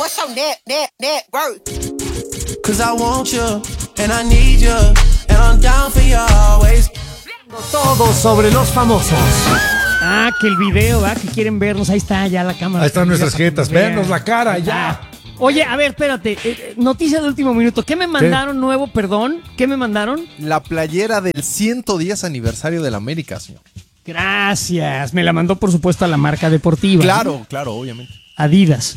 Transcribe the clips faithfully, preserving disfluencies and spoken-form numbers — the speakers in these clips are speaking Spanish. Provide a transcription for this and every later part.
What's your net, net, net worth? Cause I want you, and I need you, and I'm down for you always. Todo sobre los famosos. Ah, que el video, ¿ah? Que quieren vernos. Ahí está ya la cámara. Ahí están nuestras jetas. Véanos la cara, ya. Oye, a ver, espérate. Eh, noticia de último minuto. ¿Qué me mandaron ¿Qué? nuevo, perdón? ¿Qué me mandaron? La playera del ciento diez aniversario de la América, señor. Gracias. Me la mandó, por supuesto, a la marca deportiva. Claro, ¿sí? claro, obviamente. Adidas.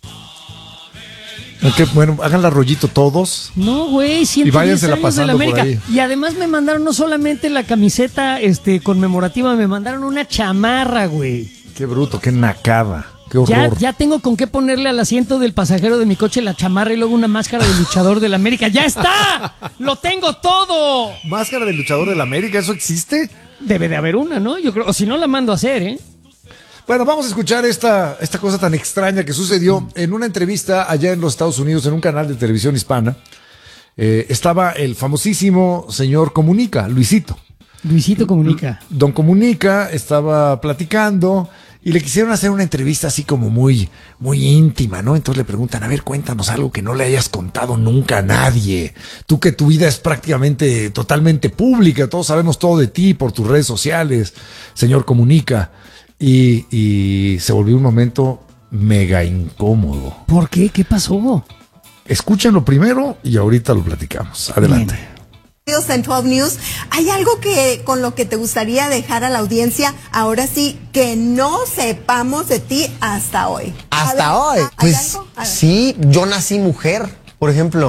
Okay, bueno, háganla rollito todos. No, güey, ciento diez y váyansela años pasando de la América. por ahí. Y además me mandaron no solamente la camiseta este, conmemorativa, me mandaron una chamarra, güey. Qué bruto, qué nacada, qué horror. Ya, ya tengo con qué ponerle al asiento del pasajero de mi coche la chamarra y luego una máscara de luchador de la América. ¡Ya está! ¡Lo tengo todo! ¿Máscara de luchador de la América? ¿Eso existe? Debe de haber una, ¿no? Yo creo, o si no la mando a hacer, ¿eh? Bueno, vamos a escuchar esta, esta cosa tan extraña que sucedió en una entrevista allá en los Estados Unidos, en un canal de televisión hispana. Eh, estaba el famosísimo señor Comunica, Luisito. Luisito Comunica. Don Comunica estaba platicando y le quisieron hacer una entrevista así como muy, muy íntima, ¿no? Entonces le preguntan, a ver, cuéntanos algo que no le hayas contado nunca a nadie. Tú que tu vida es prácticamente totalmente pública, todos sabemos todo de ti por tus redes sociales, señor Comunica. Y, y se volvió un momento mega incómodo. ¿Por qué? ¿Qué pasó? Escúchenlo primero y ahorita lo platicamos. Adelante. En doce News, ¿hay algo que con lo que te gustaría dejar a la audiencia ahora sí que no sepamos de ti hasta hoy? Hasta hoy, pues sí, yo nací mujer, por ejemplo.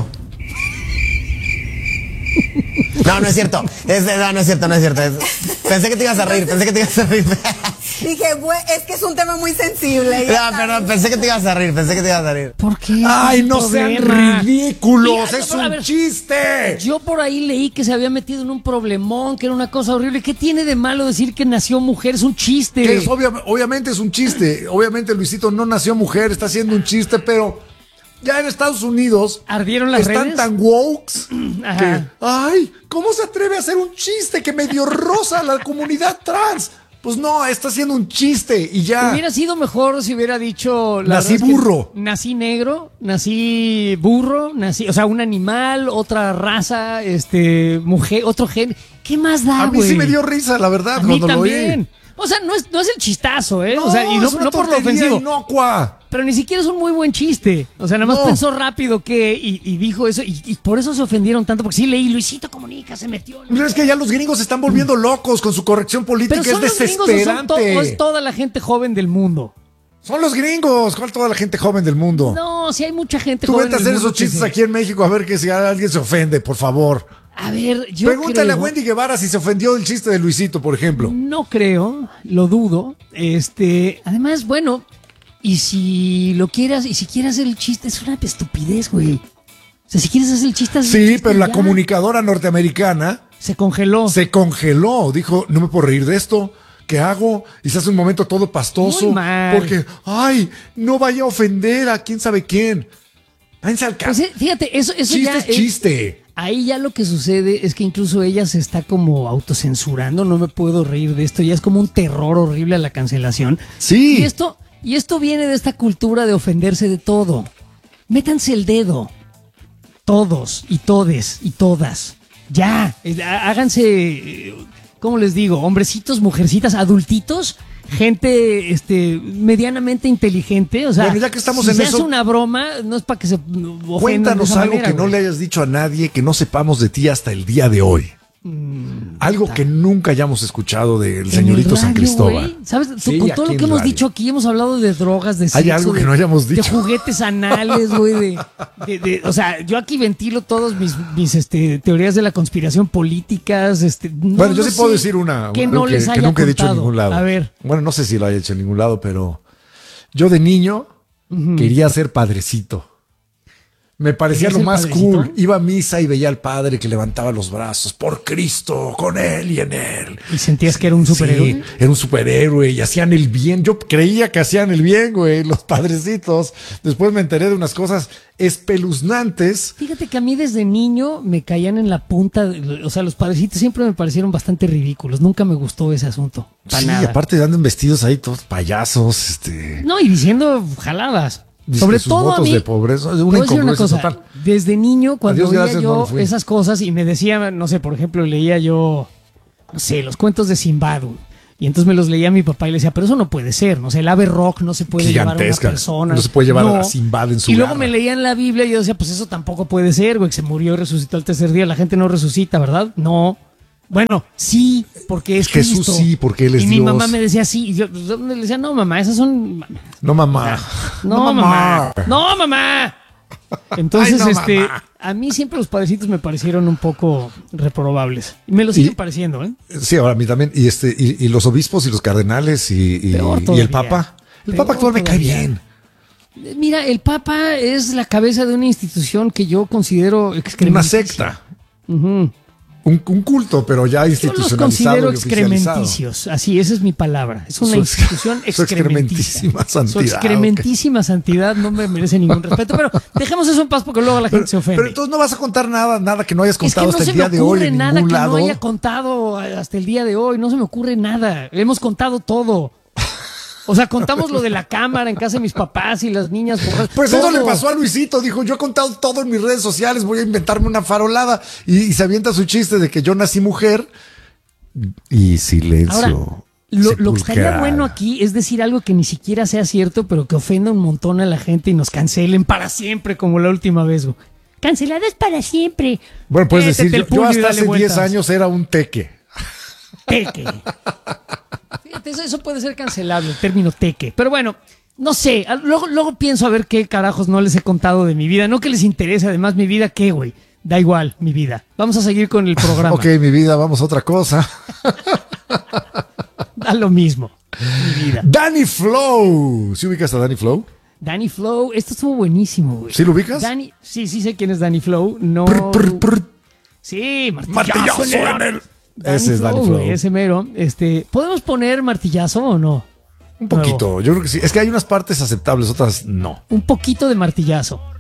No, no es cierto. Es, no, no es cierto, no es cierto. Es, pensé que te ibas a reír, pensé que te ibas a reír. Dije, güey, es que es un tema muy sensible. No, perdón, pensé que te ibas a reír, pensé que te ibas a reír. ¿Por qué? Ay, no sean ridículos, Mira, es no, un ver, chiste. Yo por ahí leí que se había metido en un problemón, que era una cosa horrible. ¿Qué tiene de malo decir que nació mujer? Es un chiste. Que es, obvia, obviamente es un chiste. Obviamente Luisito no nació mujer, está haciendo un chiste, pero ya en Estados Unidos ardieron las están redes tan wokes Ajá. que, ay, ¿cómo se atreve a hacer un chiste que medio rosa a la comunidad trans? Pues no, está haciendo un chiste y ya. Hubiera sido mejor si hubiera dicho... La nací burro. Nací negro, nací burro, nací... O sea, un animal, otra raza, este, mujer, otro gen. ¿Qué más da, A mí güey? sí me dio risa, la verdad, a mí cuando también. lo oí. O sea, no es, no es el chistazo, ¿eh? No, o sea, y no, es una no por lo ofensivo. Inocua. Pero ni siquiera es un muy buen chiste. O sea, nada más no. pensó rápido que y, y dijo eso. Y, y por eso se ofendieron tanto. Porque sí leí, Luisito Comunica se metió. Pero es que ya los gringos se están volviendo locos con su corrección política. Pero son es los gringos, desesperante. o son to- o es toda la gente joven del mundo. Son los gringos. ¿Cuál toda la gente joven del mundo? No, si hay mucha gente Tú joven vete a del hacer mundo esos que chistes se- aquí en México a ver que si alguien se ofende, por favor. A ver, yo Pregúntale creo, a Wendy Guevara si se ofendió del chiste de Luisito, por ejemplo. No creo, lo dudo. Este, además, bueno, y si lo quieras, y si quieres hacer el chiste, es una estupidez, güey. O sea, si quieres hacer el chiste, haz el Sí, chiste pero la ya. comunicadora norteamericana Se congeló. se congeló. Dijo, no me puedo reír de esto. ¿Qué hago? Y se hace un momento todo pastoso. Muy mal. Porque, ay, no vaya a ofender a quién sabe quién. Váyanse al ca- Pues, eh, fíjate, eso, eso Chiste ya es chiste. Ahí ya lo que sucede es que incluso ella se está como autocensurando, no me puedo reír de esto, ya es como un terror horrible a la cancelación. Sí. Y esto, y esto viene de esta cultura de ofenderse de todo. Métanse el dedo. Todos y todes y todas. Ya, eh, háganse, eh, ¿cómo les digo? Hombrecitos, mujercitas, adultitos, gente este, medianamente inteligente. O sea, Bueno, ya que estamos si en se eso, hace una broma, no es para que se ofendan de Cuéntanos esa algo manera, que no güey. le hayas dicho a nadie, que no sepamos de ti hasta el día de hoy. Mm, Algo que nunca hayamos escuchado del en señorito el San radio, Cristóbal. güey. ¿Sabes? Tú, Sí, con todo aquí lo en que hemos radio. dicho aquí, hemos hablado de drogas, de sexo. Hay algo que de, no hayamos dicho. De juguetes anales, güey. De, de, de- o sea, yo aquí ventilo todos mis, mis este, teorías de la conspiración políticas. Este, no, Bueno, yo no sí puedo sé decir una que algo no que, les que haya nunca he dicho en contado. ningún lado. A ver. Bueno, no sé si lo haya hecho en ningún lado, pero yo de niño quería ser padrecito. Me parecía lo ¿Querías más ser padrecito? cool. Iba a misa y veía al padre que levantaba los brazos. Por Cristo, con él y en él. ¿Y sentías que era un superhéroe? Sí, era un superhéroe y hacían el bien. Yo creía que hacían el bien, güey, los padrecitos. Después me enteré de unas cosas espeluznantes. Fíjate que a mí desde niño me caían en la punta, de- o sea, los padrecitos siempre me parecieron bastante ridículos. Nunca me gustó ese asunto. Pa' Sí, nada. aparte andan vestidos ahí todos payasos, este. No, y diciendo jaladas. Dice Sobre que sus todo a votos mí, de pobreza, te una voy a decir una incongruencia cosa, total. desde niño cuando Adiós, veía gracias, no yo lo fui. esas cosas y me decía, no sé, por ejemplo, leía yo, no sé, los cuentos de Sinbad, güey, y entonces me los leía a mi papá y le decía, pero eso no puede ser, no sé, el ave rock no se puede llevar a una Gigantesca. persona. No se puede llevar a Sinbad en su Y luego garra. me leían la Biblia y yo decía, pues eso tampoco puede ser, güey, que se murió y resucitó al tercer día. La gente no resucita, ¿verdad? No. Bueno, sí, porque es Jesús Cristo. sí, porque Él es Y mi Dios. mamá me decía sí, y yo yo le decía, no, mamá, esas son... No, mamá. No, mamá. No, mamá. Entonces, Ay, no, este, mamá. a mí siempre los padrecitos me parecieron un poco reprobables. Y me lo siguen Y- pareciendo, ¿eh? Sí, ahora a mí también. Y este, y, y los obispos y los cardenales y, y- Peor y todavía. el Papa. El Peor Papa actual me cae todavía. bien. Mira, el Papa es la cabeza de una institución que yo considero Una excrementísima. secta. Ujú. Un, un culto, pero ya Yo los institucionalizado considero y oficializado. excrementicios. Así, esa es mi palabra. Es una Su- institución su excrementísima. excrementísima santidad, Su excrementísima santidad no me merece ningún respeto. Pero dejemos eso en paz porque luego la gente Pero, se ofende. pero entonces no vas a contar nada, nada que no hayas Es que contado no hasta se el me día de hoy ocurre en nada ningún que lado. no haya contado hasta el día de hoy. No se me ocurre nada. Hemos contado todo. O sea, contamos lo de la cámara en casa de mis papás y las niñas borrachas. Pues eso Todo. le pasó a Luisito, dijo, yo he contado todo en mis redes sociales, voy a inventarme una farolada. Y, y se avienta su chiste de que yo nací mujer. Y silencio. Ahora, lo, lo que estaría sepulcral. bueno aquí es decir algo que ni siquiera sea cierto, pero que ofenda un montón a la gente y nos cancelen para siempre, como la última vez. Güey. Canceladas para siempre. Bueno, puedes Métete decir, el yo, yo puño y hasta dale hace diez vueltas. años era un teque. Teque. Fíjate, eso, eso puede ser cancelable, el término teque. Pero bueno, no sé. a- Luego, luego pienso a ver qué carajos no les he contado de mi vida. No que les interese, además, mi vida, ¿qué, güey? Da igual, mi vida. Vamos a seguir con el programa. Ok, mi vida, vamos a otra cosa. Da lo mismo, mi vida. Danny Flow. ¿Sí ubicas a Danny Flow? Danny Flow, esto estuvo buenísimo, güey. ¿Sí lo ubicas? Danny, sí, sí sé quién es Danny Flow. No. Prr, prr, prr. Sí, martillazo, Martillazo en el- en el- Danny Ese es Danny Flow, Flow. güey, ese mero. Este, ¿podemos poner martillazo o no? Un poquito, yo creo que sí. Es que hay unas partes aceptables, otras no. Un poquito de martillazo.